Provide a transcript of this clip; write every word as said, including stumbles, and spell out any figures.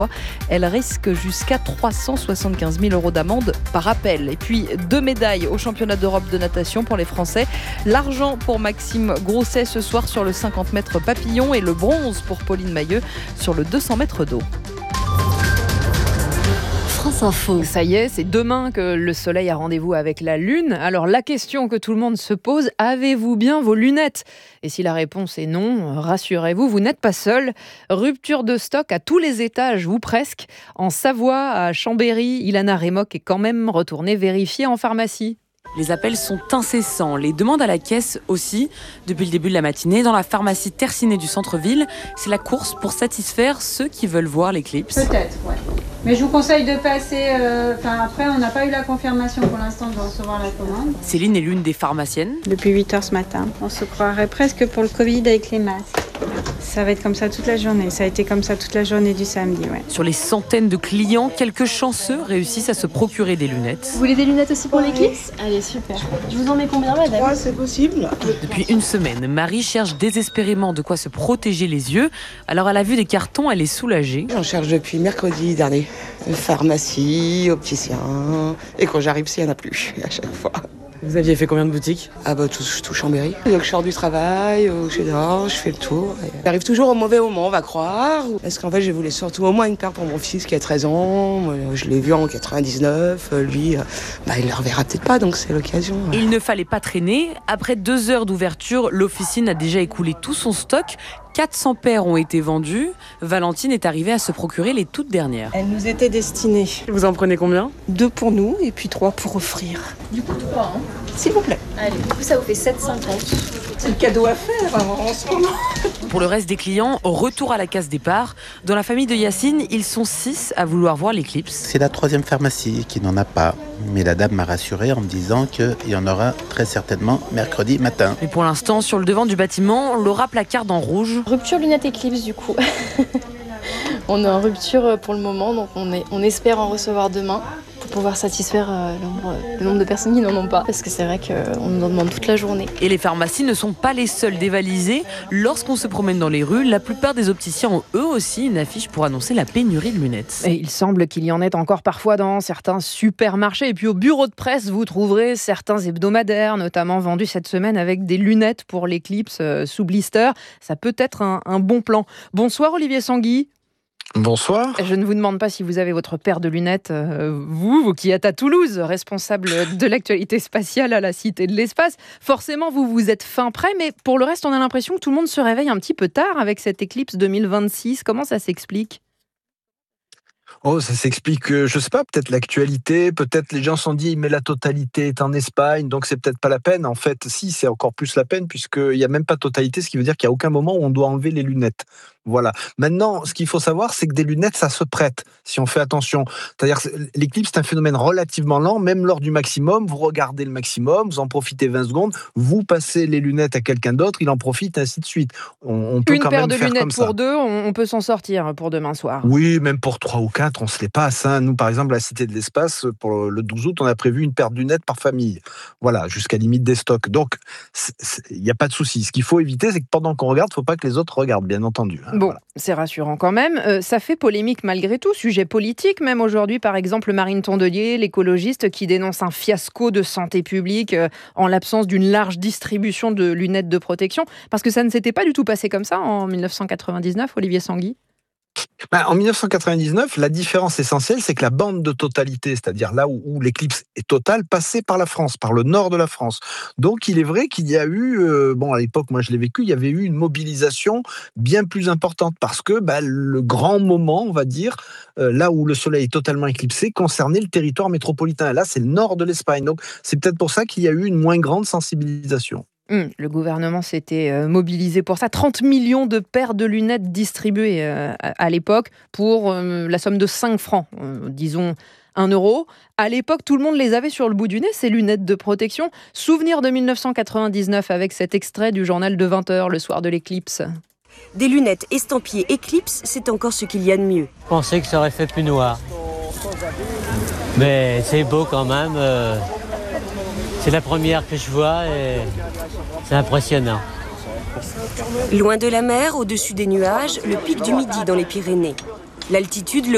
Elle risque jusqu'à trois cent soixante-quinze mille euros d'amende par appel. Et puis deux médailles au championnat d'Europe de natation pour les Français. L'argent pour Maxime Grousset ce soir sur le cinquante mètres papillon et le bronze pour Pauline Mailleux sur le deux cents mètres d'eau. France Info. Ça y est, c'est demain que le soleil a rendez-vous avec la lune. Alors la question que tout le monde se pose, avez-vous bien vos lunettes ? Et si la réponse est non, rassurez-vous, vous n'êtes pas seul. Rupture de stock à tous les étages, ou presque. En Savoie, à Chambéry, Ilana Remoc est quand même retournée vérifier en pharmacie. Les appels sont incessants, les demandes à la caisse aussi. Depuis le début de la matinée, dans la pharmacie Tercinet du centre-ville, c'est la course pour satisfaire ceux qui veulent voir l'éclipse. Peut-être, ouais. Mais je vous conseille de passer... Euh, après, on n'a pas eu la confirmation pour l'instant de recevoir la commande. Céline est l'une des pharmaciennes. Depuis huit heures ce matin. On se croirait presque pour le Covid avec les masques. Ça va être comme ça toute la journée. Ça a été comme ça toute la journée du samedi, ouais. Sur les centaines de clients, quelques chanceux réussissent à se procurer des lunettes. Vous voulez des lunettes aussi pour ouais. l'éclipse ? Allez, super. Je vous en mets combien, madame ? Trois, c'est possible. Depuis une semaine, Marie cherche désespérément de quoi se protéger les yeux. Alors à la vue des cartons, elle est soulagée. J'en cherche depuis mercredi dernier. Pharmacie, opticien. Et quand j'arrive, s'il n'y en a plus, à chaque fois. Vous aviez fait combien de boutiques ? Ah bah tout, tout Chambéry. Donc je sors du travail, je dors, je fais le tour. J'arrive toujours au mauvais moment, on va croire. Parce qu'en fait, je voulais surtout au moins une paire pour mon fils qui a treize ans. Je l'ai vu en quatre-vingt-dix-neuf. Lui, bah, il ne le reverra peut-être pas, donc c'est l'occasion. Il ne fallait pas traîner. Après deux heures d'ouverture, l'officine a déjà écoulé tout son stock. quatre cents paires ont été vendues. Valentine est arrivée à se procurer les toutes dernières. Elle nous était destinée. Vous en prenez combien ? Deux pour nous et puis trois pour offrir. Du coup, trois, hein ? S'il vous plaît. Allez, du coup, ça vous fait sept cent cinquante. C'est le cadeau à faire hein, en ce moment. Pour le reste des clients, retour à la case départ. Dans la famille de Yacine, ils sont six à vouloir voir l'éclipse. C'est la troisième pharmacie qui n'en a pas. Mais la dame m'a rassuré en me disant qu'il y en aura très certainement mercredi matin. Mais pour l'instant, sur le devant du bâtiment, Laura placarde en rouge. Rupture lunettes éclipse du coup. On est en rupture pour le moment, donc on, est, on espère en recevoir demain pour pouvoir satisfaire euh, le, nombre, le nombre de personnes qui n'en ont pas. Parce que c'est vrai qu'on nous en demande toute la journée. Et les pharmacies ne sont pas les seules dévalisées. Lorsqu'on se promène dans les rues, la plupart des opticiens ont eux aussi une affiche pour annoncer la pénurie de lunettes. Et il semble qu'il y en ait encore parfois dans certains supermarchés. Et puis au bureau de presse, vous trouverez certains hebdomadaires, notamment vendus cette semaine avec des lunettes pour l'éclipse euh, sous blister. Ça peut être un, un bon plan. Bonsoir Olivier Sanguy. Bonsoir. Je ne vous demande pas si vous avez votre paire de lunettes, euh, vous, vous qui êtes à Toulouse, responsable de l'actualité spatiale à la Cité de l'Espace. Forcément, vous vous êtes fin prêt, mais pour le reste, on a l'impression que tout le monde se réveille un petit peu tard avec cette éclipse deux mille vingt-six. Comment ça s'explique ? Oh, ça s'explique, euh, je sais pas, peut-être l'actualité, peut-être les gens se sont dit, mais la totalité est en Espagne, donc c'est peut-être pas la peine. En fait, si, c'est encore plus la peine, puisqu'il n'y a même pas totalité, ce qui veut dire qu'il n'y a aucun moment où on doit enlever les lunettes. Voilà. Maintenant, ce qu'il faut savoir, c'est que des lunettes, ça se prête, si on fait attention. C'est-à-dire que l'éclipse, c'est un phénomène relativement lent, même lors du maximum, vous regardez le maximum, vous en profitez vingt secondes, vous passez les lunettes à quelqu'un d'autre, il en profite, ainsi de suite. On, on peut Une quand paire même de faire lunettes comme ça. pour deux, on, on peut s'en sortir pour demain soir. Oui, même pour trois ou quatre, on se les passe. Hein. Nous, par exemple, à la Cité de l'Espace, pour le douze août, on a prévu une paire de lunettes par famille. Voilà, jusqu'à limite des stocks. Donc, il n'y a pas de souci. Ce qu'il faut éviter, c'est que pendant qu'on regarde, il ne faut pas que les autres regardent, bien entendu. Hein. Bon, voilà. C'est rassurant quand même. Euh, ça fait polémique malgré tout, sujet politique même aujourd'hui. Par exemple, Marine Tondelier, l'écologiste, qui dénonce un fiasco de santé publique euh, en l'absence d'une large distribution de lunettes de protection. Parce que ça ne s'était pas du tout passé comme ça en dix-neuf cent quatre-vingt-dix-neuf, Olivier Sanguy. Ben, en dix-neuf cent quatre-vingt-dix-neuf, la différence essentielle, c'est que la bande de totalité, c'est-à-dire là où, où l'éclipse est totale, passait par la France, par le nord de la France. Donc il est vrai qu'il y a eu, euh, bon à l'époque, moi je l'ai vécu, il y avait eu une mobilisation bien plus importante parce que ben, le grand moment, on va dire, euh, là où le soleil est totalement éclipsé, concernait le territoire métropolitain. Et là, c'est le nord de l'Espagne. Donc c'est peut-être pour ça qu'il y a eu une moins grande sensibilisation. Mmh, le gouvernement s'était euh, mobilisé pour ça. trente millions de paires de lunettes distribuées euh, à, à l'époque pour euh, la somme de cinq francs, euh, disons un euro. À l'époque, tout le monde les avait sur le bout du nez, ces lunettes de protection. Souvenir de dix-neuf cent quatre-vingt-dix-neuf avec cet extrait du journal de vingt heures le soir de l'éclipse. Des lunettes estampillées Eclipse, c'est encore ce qu'il y a de mieux. Je pensais que ça aurait fait plus noir. Mais c'est beau quand même. Euh... C'est la première que je vois et c'est impressionnant. Loin de la mer, au-dessus des nuages, le pic du Midi dans les Pyrénées. L'altitude, le